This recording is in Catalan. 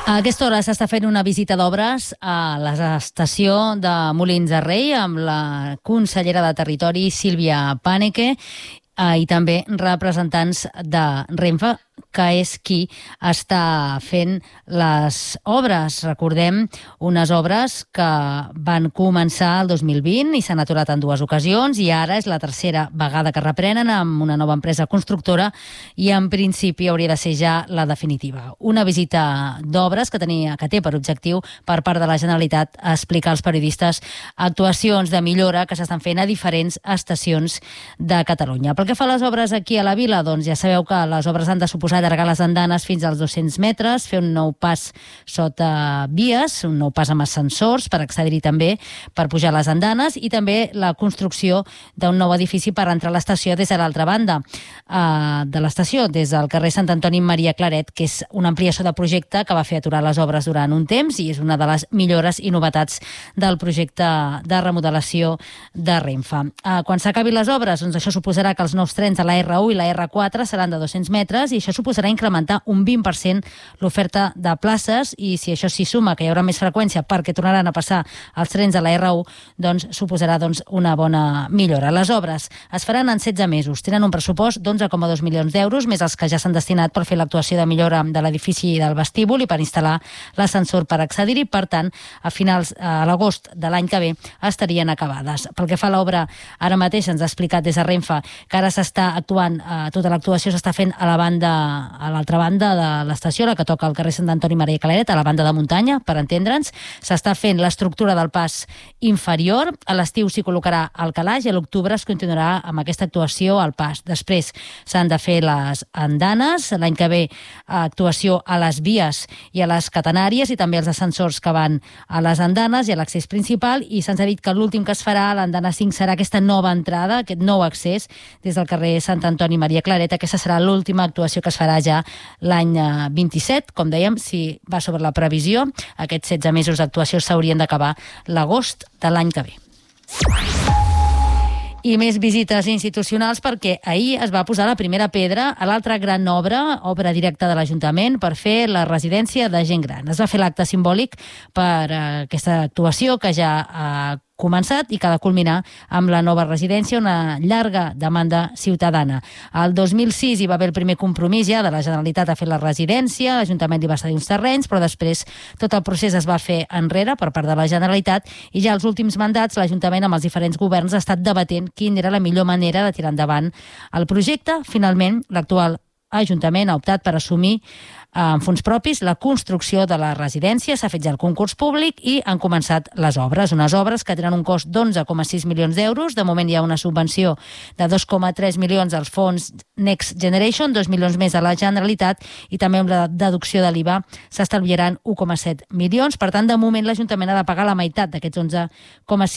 A aquesta hora s'està fent una visita d'obres a l'estació de Molins de Rei amb la consellera de Territori, Sílvia Pànique, i també representants de Renfe, que és qui està fent les obres. Recordem, unes obres que van començar el 2020 i s'han aturat en 2 ocasions i ara és la tercera vegada que reprenen amb una nova empresa constructora i en principi hauria de ser ja la definitiva. Una visita d'obres que té per objectiu per part de la Generalitat explicar als periodistes actuacions de millora que s'estan fent a diferents estacions de Catalunya. Pel que fa a les obres aquí a la vila, doncs ja sabeu que les obres han de suposar allargar les andanes fins als 200 metres, fer un nou pas sota vies, un nou pas amb ascensors per accedir-hi també, per pujar les andanes, i també la construcció d'un nou edifici per entrar a l'estació des de l'altra banda de l'estació, des del carrer Sant Antoni Maria Claret, que és una ampliació de projecte que va fer aturar les obres durant un temps i és una de les millores i novetats del projecte de remodelació de Renfe. Quan s'acabin les obres, doncs això suposarà que els nous trens de la R1 i la R4 seran de 200 metres i això suposarà incrementar un 20% l'oferta de places, i si això s'hi suma que hi haurà més freqüència perquè tornaran a passar els trens de la R1, doncs suposarà una bona millora. Les obres es faran en 16 mesos, tenen un pressupost d'11,2 milions d'euros, més els que ja s'han destinat per fer l'actuació de millora de l'edifici del vestíbul i per instal·lar l'ascensor per accedir-hi. Per tant, a l'agost de l'any que ve estarien acabades. Pel que fa a l'obra, ara mateix ens ha explicat des de Renfe que ara s'està actuant, tota l'actuació s'està fent a l'altra banda de l'estació, la que toca al carrer Sant Antoni Maria Claret, a la banda de muntanya, per entendre'ns. S'està fent l'estructura del pas inferior, a l'estiu s'hi col·locarà el calaix i a l'octubre es continuarà amb aquesta actuació al pas. Després s'han de fer les andanes, l'any que ve actuació a les vies i a les catenàries i també els ascensors que van a les andanes i a l'accés principal, i se'ns ha dit que l'últim que es farà a l'andana 5 serà aquesta nova entrada, aquest nou accés des del carrer Sant Antoni Maria Claret. Aquesta serà l'última actuació que es farà ja l'any 27. Com dèiem, si va sobre la previsió, aquests 16 mesos d'actuació s'haurien d'acabar l'agost de l'any que ve. I més visites institucionals perquè ahir es va posar la primera pedra a l'altra gran obra directa de l'Ajuntament per fer la residència de gent gran. Es va fer l'acte simbòlic per aquesta actuació que ja ha començat i que ha de culminar amb la nova residència, una llarga demanda ciutadana. El 2006 hi va haver el primer compromís ja de la Generalitat a fer la residència, l'Ajuntament li va cedir uns terrenys, però després tot el procés es va fer enrere per part de la Generalitat i ja als últims mandats l'Ajuntament amb els diferents governs ha estat debatent quina era la millor manera de tirar endavant el projecte. Finalment, l'actual Ajuntament ha optat per assumir amb fons propis la construcció de la residència. S'ha fet ja el concurs públic i han començat les obres. Unes obres que tenen un cost d'11,6 milions d'euros. De moment hi ha una subvenció de 2,3 milions als fons Next Generation, 2 milions més a la Generalitat, i també amb la deducció de l'IVA s'estalviaran 1,7 milions. Per tant, de moment l'Ajuntament ha de pagar la meitat d'aquests 11,6